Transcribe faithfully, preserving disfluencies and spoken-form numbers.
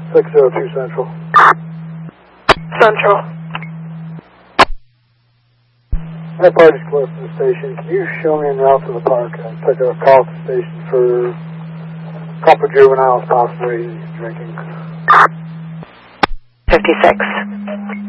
six oh two Central. Central. That party's close to the station. Can you show me en route to the park? I took a call to the station for a couple of juveniles possibly drinking. fifty-six.